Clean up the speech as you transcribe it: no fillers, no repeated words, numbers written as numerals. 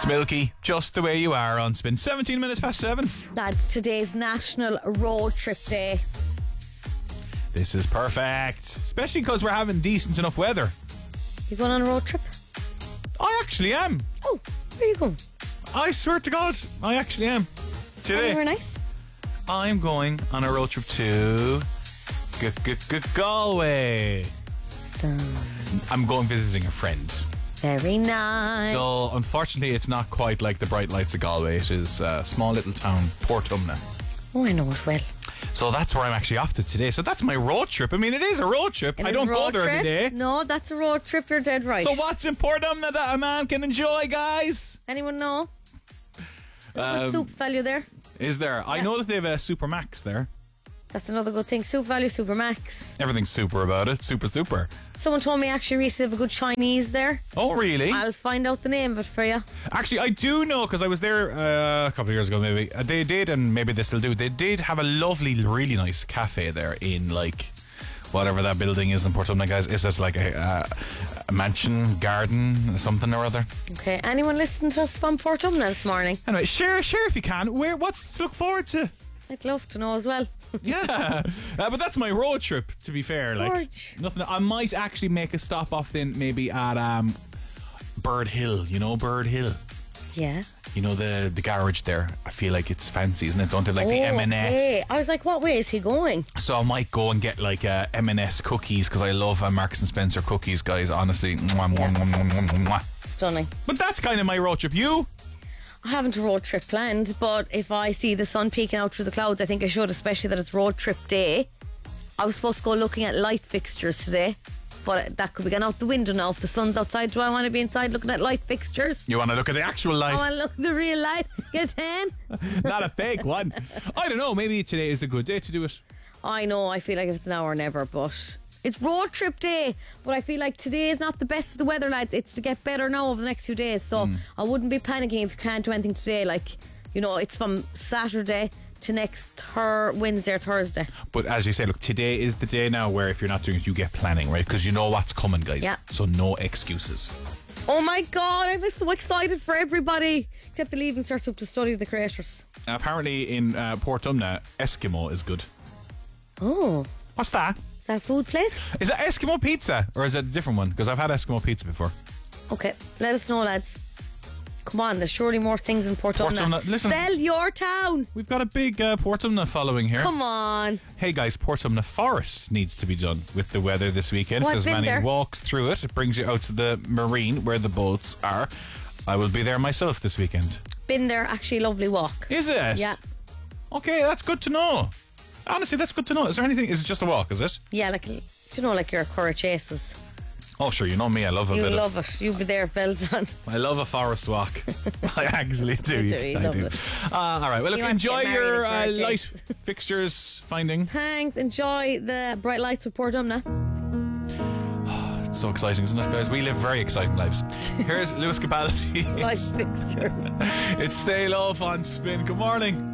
It's Milky, just the way you are on Spin. 17 minutes past 7. That's today's National Road Trip Day. This is perfect, especially because we're having decent enough weather. You going on a road trip? I actually am. Oh, where are you going? I swear to God, I actually am. Today, Anywhere nice? I'm going on a road trip to Galway. Stop. I'm going visiting a friend. Very nice. So, unfortunately, it's not quite like the bright lights of Galway. It is a small little town, Portumna. Oh, I know it well. So that's where I'm actually off to today. So that's my road trip. I mean, it is a road trip. I don't go there every day. No, that's a road trip. You're dead right. So what's in Portumna that a man can enjoy, guys? Anyone know? There's good soup value there. Is there? I know that they have a Super Max there. That's another good thing. Soup value, Super Max. Everything's super about it. Super. Someone told me actually recently have a good Chinese there. Oh, really? I'll find out the name of it for you. Actually, I do know because I was there a couple of years ago maybe. They did, and maybe they still do. They did have a lovely, really nice cafe there in like whatever that building is in Portumna, guys. It's just like a mansion, garden, something or other. Okay, anyone listening to us from Portumna this morning? Anyway, share if you can. What's to look forward to? I'd love to know as well. Yeah, but that's my road trip. To be fair, like George. nothing. I might actually make a stop off then, maybe at Bird Hill. You know Bird Hill. Yeah. You know the garage there. I feel like it's fancy, isn't it? Don't they like the M&S? Okay. I was like, what way is he going? So I might go and get like M&S cookies because I love Marks and Spencer cookies, guys. Honestly, mwah, mwah, mwah, mwah, mwah, mwah. Stunning. But that's kind of my road trip. You? I haven't a road trip planned, but if I see the sun peeking out through the clouds, I think I should, especially that it's road trip day. I was supposed to go looking at light fixtures today, but that could be gone out the window now. If the sun's outside, do I want to be inside looking at light fixtures? You want to look at the actual light? I want to look at the real light. Get a tan? Not a fake one. I don't know. Maybe today is a good day to do it. I know. I feel like it's now or never, but it's road trip day. But I feel like today is not the best of the weather, lads. It's to get better now over the next few days. So I wouldn't be panicking if you can't do anything today. Like, you know, it's from Saturday to next Wednesday or Thursday. But as you say, look, today is the day now where if you're not doing it, you get planning, right? Because you know what's coming, guys. Yeah. So no excuses. Oh my God, I'm so excited for everybody. Except the leaving starts up to study the creators. Apparently in Portumna, Eskimo is good. Oh. What's that? Is that a food place? Is that Eskimo pizza? Or is it a different one? Because I've had Eskimo pizza before. Okay, let us know, lads. Come on, there's surely more things in Portumna. Listen. Sell your town. We've got a big Portumna following here. Come on. Hey guys, Portumna Forest needs to be done with the weather this weekend. Oh, If I've there's been many there. walks through it. It brings you out to the marine where the boats are. I will be there myself this weekend. Been there, actually, lovely walk. Is it? Yeah. Okay, that's good to know. Honestly, that's good to know. Is there anything? Is it just a walk, is it? Yeah, like, you know, like your Curra Chases. Oh, sure, you know me. I love a You bit love it. You'll be there, bells on. I love a forest walk. I actually do. You love it. All right, well, look, You want to enjoy get married your at Curra light Chase. fixtures finding. Thanks. Enjoy the bright lights of Portumna. It's so exciting, isn't it, guys? We live very exciting lives. Here's Lewis Capaldi. Light fixtures. It's Stay Love on Spin. Good morning.